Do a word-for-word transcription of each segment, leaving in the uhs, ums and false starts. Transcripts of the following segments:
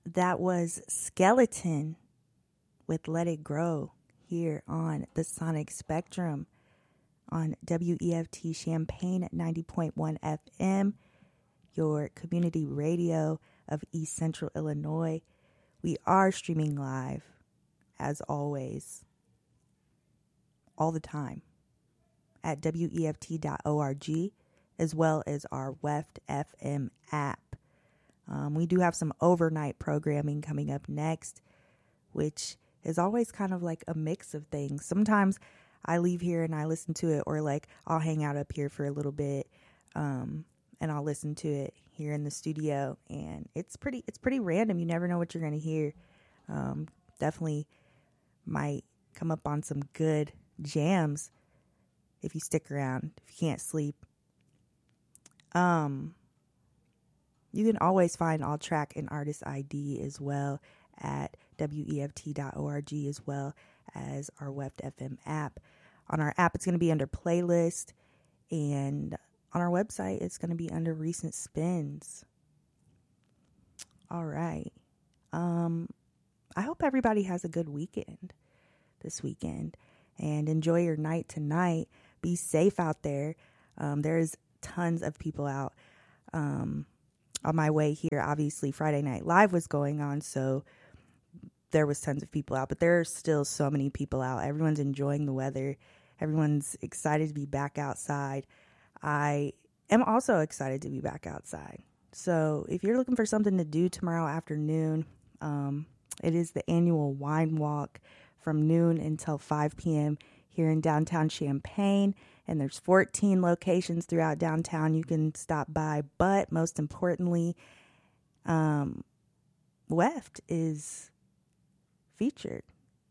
That was Skeleton with Let It Grow here on the Sonic Spectrum on W E F T Champaign at ninety point one F M, your community radio of East Central Illinois. We are streaming live, as always, all the time, at W E F T dot org, as well as our W E F T F M app. Um, we do have some overnight programming coming up next, which is always kind of like a mix of things. Sometimes I leave here and I listen to it, or like I'll hang out up here for a little bit, um, and I'll listen to it here in the studio. And it's pretty, it's pretty random. You never know what you're going to hear. Um, definitely might come up on some good jams if you stick around, if you can't sleep. Um, you can always find all track and artist I D as well at W E F T dot org, as well as our W E F T F M app. On our app, it's going to be under playlist, and on our website, it's going to be under recent spins. All right. Um, I hope everybody has a good weekend this weekend, and enjoy your night tonight. Be safe out there. Um, there's tons of people out. Um, on my way here, obviously Friday Night Live was going on, so there was tons of people out, but there are still so many people out. Everyone's enjoying the weather. Everyone's excited to be back outside. I am also excited to be back outside. So if you're looking for something to do tomorrow afternoon, um, it is the annual wine walk from noon until five p.m. here in downtown Champaign. And there's fourteen locations throughout downtown you can stop by. But most importantly, um, W E F T is featured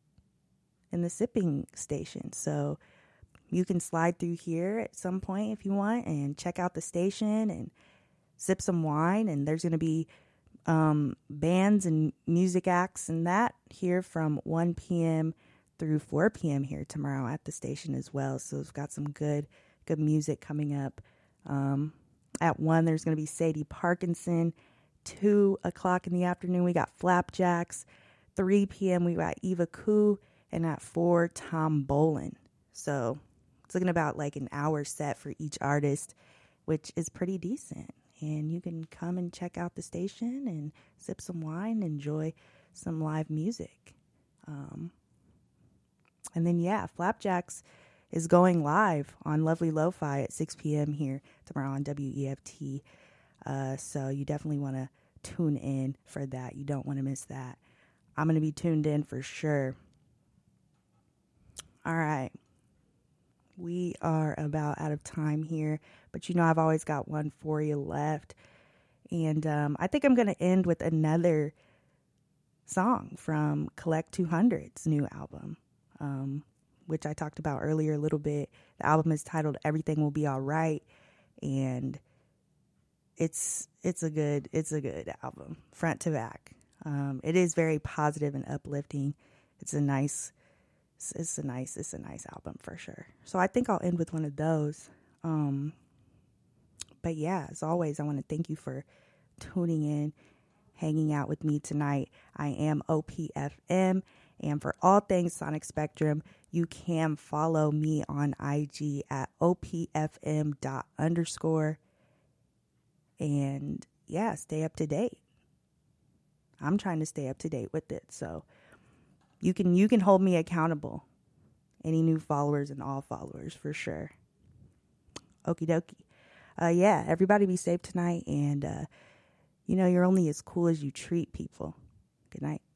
in the sipping station. So you can slide through here at some point if you want and check out the station and sip some wine. And there's going to be um, bands and music acts and that here from one p.m. through four p.m. here tomorrow at the station as well. So we've got some good, good music coming up. Um, at one, there's going to be Sadie Parkinson. Two o'clock in the afternoon, we got Flapjacks. three p.m. we got Eva Koo, and at four, Tom Bolin. So it's looking about like an hour set for each artist, which is pretty decent. And you can come and check out the station and sip some wine, enjoy some live music. Um, and then, yeah, Flapjacks is going live on Lovely Lo-Fi at six p.m. here tomorrow on W E F T. Uh, so you definitely want to tune in for that. You don't want to miss that. I'm going to be tuned in for sure. All right. We are about out of time here, but you know I've always got one for you left. And um, I think I'm going to end with another song from Collect two hundred's new album, um, which I talked about earlier a little bit. The album is titled Everything Will Be All Right, and it's it's a good it's a good album, front to back. Um, it is very positive and uplifting. It's a nice, it's, it's a nice, it's a nice album for sure. So I think I'll end with one of those. Um, but yeah, as always, I want to thank you for tuning in, hanging out with me tonight. I am O P F M, and for all things Sonic Spectrum, you can follow me on I G at O P F M dot underscore. And yeah, stay up to date. I'm trying to stay up to date with it, so you can you can hold me accountable. Any new followers and all followers for sure. Okie dokie. Uh, yeah, everybody be safe tonight, and uh, you know you're only as cool as you treat people. Good night.